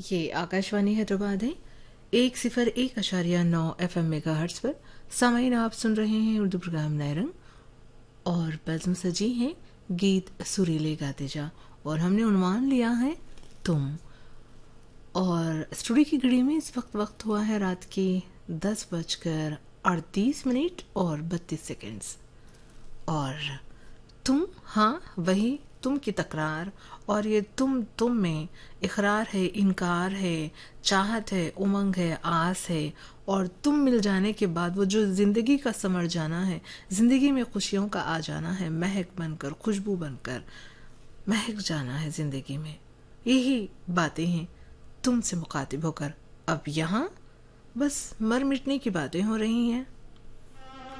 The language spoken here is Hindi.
ये आकाशवाणी हैदराबाद है। 101.9 FM मेगाहर्ट्ज पर सामाइन आप सुन रहे हैं उर्दू प्रोग्राम नायरंग और बज़्म सजी हैं गीत सुरीले गाते जा। और हमने उन्वान लिया है तुम। और स्टूडियो की घड़ी में इस वक्त हुआ है रात के 10:38 और 32 सेकेंड्स। और तुम, हाँ वही तुम की तकरार। और ये तुम में इकरार है, इनकार है, चाहत है, उमंग है, आस है। और तुम मिल जाने के बाद वो जो जिंदगी का समर जाना है, जिंदगी में खुशियों का आ जाना है, महक बनकर, खुशबू बनकर महक जाना है जिंदगी में। यही बातें हैं तुमसे मुखातिब होकर। अब यहाँ बस मर मिटने की बातें हो रही हैं।